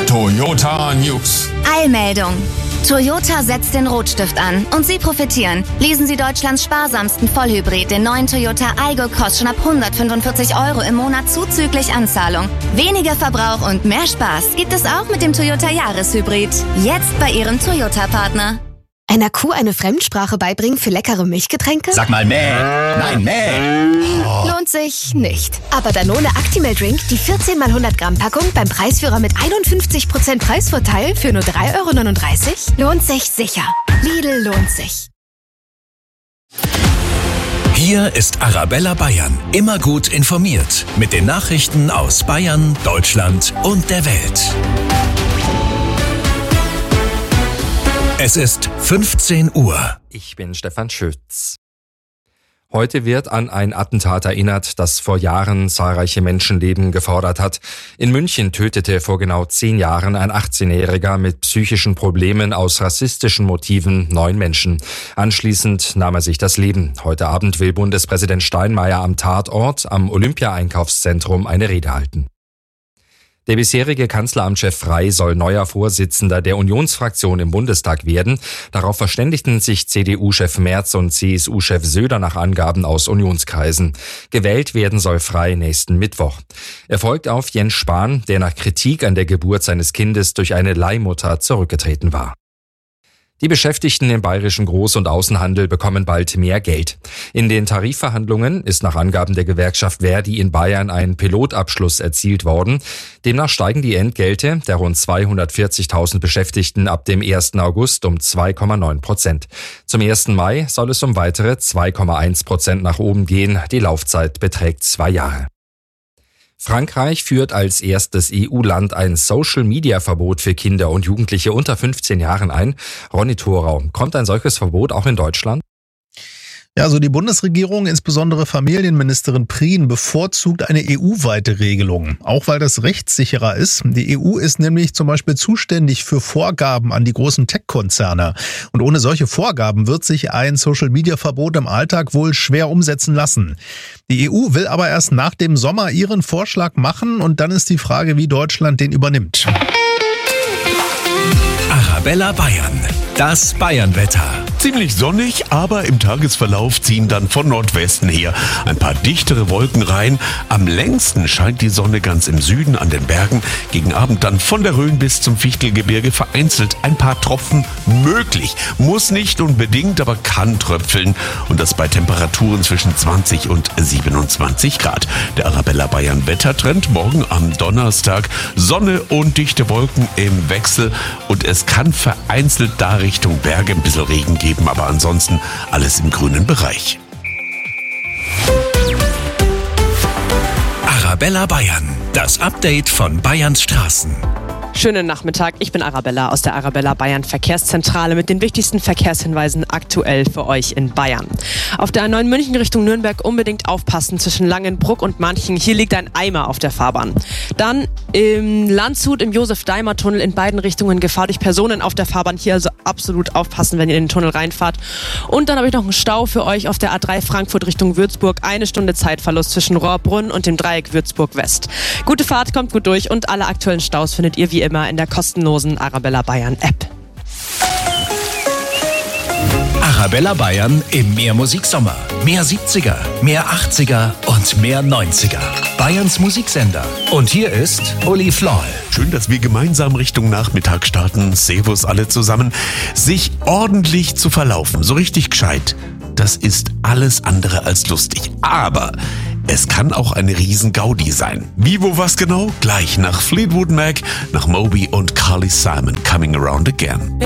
Toyota News. Eilmeldung. Toyota setzt den Rotstift an und Sie profitieren. Lesen Sie Deutschlands sparsamsten Vollhybrid, den neuen Toyota Aygo, kostet schon ab 145 € im Monat zuzüglich Anzahlung. Weniger Verbrauch und mehr Spaß gibt es auch mit dem Toyota Jahreshybrid. Jetzt bei Ihrem Toyota-Partner. Einer Kuh eine Fremdsprache beibringen für leckere Milchgetränke? Sag mal mäh. Nein, mäh. Lohnt sich nicht. Aber Danone Actimel Drink, die 14 x 100 Gramm Packung beim Preisführer mit 51% Preisvorteil für nur 3,39 €? Lohnt sich sicher. Lidl lohnt sich. Hier ist Arabella Bayern. Immer gut informiert. Mit den Nachrichten aus Bayern, Deutschland und der Welt. Es ist 15 Uhr. Ich bin Stefan Schütz. Heute wird an ein Attentat erinnert, das vor Jahren zahlreiche Menschenleben gefordert hat. In München tötete vor genau 10 Jahren ein 18-Jähriger mit psychischen Problemen aus rassistischen Motiven 9 Menschen. Anschließend nahm er sich das Leben. Heute Abend will Bundespräsident Steinmeier am Tatort am Olympia-Einkaufszentrum eine Rede halten. Der bisherige Kanzleramtschef Frey soll neuer Vorsitzender der Unionsfraktion im Bundestag werden. Darauf verständigten sich CDU-Chef Merz und CSU-Chef Söder nach Angaben aus Unionskreisen. Gewählt werden soll Frey nächsten Mittwoch. Er folgt auf Jens Spahn, der nach Kritik an der Geburt seines Kindes durch eine Leihmutter zurückgetreten war. Die Beschäftigten im bayerischen Groß- und Außenhandel bekommen bald mehr Geld. In den Tarifverhandlungen ist nach Angaben der Gewerkschaft Verdi in Bayern ein Pilotabschluss erzielt worden. Demnach steigen die Entgelte der rund 240.000 Beschäftigten ab dem 1. August um 2,9%. Zum 1. Mai soll es um weitere 2,1% nach oben gehen. Die Laufzeit beträgt 2 Jahre. Frankreich führt als erstes EU-Land ein Social-Media-Verbot für Kinder und Jugendliche unter 15 Jahren ein. Ronny Thorau, kommt ein solches Verbot auch in Deutschland? Ja, also die Bundesregierung, insbesondere Familienministerin Prien, bevorzugt eine EU-weite Regelung, auch weil das rechtssicherer ist. Die EU ist nämlich zum Beispiel zuständig für Vorgaben an die großen Tech-Konzerne. Und ohne solche Vorgaben wird sich ein Social-Media-Verbot im Alltag wohl schwer umsetzen lassen. Die EU will aber erst nach dem Sommer ihren Vorschlag machen und dann ist die Frage, wie Deutschland den übernimmt. Arabella Bayern. Das Bayernwetter. Ziemlich sonnig, aber im Tagesverlauf ziehen dann von Nordwesten her ein paar dichtere Wolken rein. Am längsten scheint die Sonne ganz im Süden an den Bergen. Gegen Abend dann von der Rhön bis zum Fichtelgebirge vereinzelt ein paar Tropfen möglich. Muss nicht unbedingt, aber kann tröpfeln. Und das bei Temperaturen zwischen 20 und 27 Grad. Der Arabella Bayern Wettertrend morgen am Donnerstag. Sonne und dichte Wolken im Wechsel. Und es kann vereinzelt da Richtung Berge ein bisschen Regen geben, aber ansonsten alles im grünen Bereich. Arabella Bayern. Das Update von Bayerns Straßen. Schönen Nachmittag, ich bin Arabella aus der Arabella Bayern Verkehrszentrale mit den wichtigsten Verkehrshinweisen aktuell für euch in Bayern. Auf der A9 München Richtung Nürnberg unbedingt aufpassen zwischen Langenbruck und Manching. Hier liegt ein Eimer auf der Fahrbahn. Dann im Landshut im Josef-Daimer-Tunnel in beiden Richtungen Gefahr durch Personen auf der Fahrbahn. Hier also absolut aufpassen, wenn ihr in den Tunnel reinfahrt. Und dann habe ich noch einen Stau für euch auf der A3 Frankfurt Richtung Würzburg. 1 Stunde Zeitverlust zwischen Rohrbrunn und dem Dreieck Würzburg West. Gute Fahrt, kommt gut durch und alle aktuellen Staus findet ihr wie immer in der kostenlosen Arabella Bayern App. Arabella Bayern im Mehrmusiksommer. Mehr 70er, mehr 80er und mehr 90er. Bayerns Musiksender. Und hier ist Uli Floll. Schön, dass wir gemeinsam Richtung Nachmittag starten. Servus alle zusammen. Sich ordentlich zu verlaufen, so richtig gescheit, das ist alles andere als lustig. Aber es kann auch eine Riesen-Gaudi sein. Wie, wo, was genau? Gleich nach Fleetwood Mac, nach Moby und Carly Simon, Coming Around Again.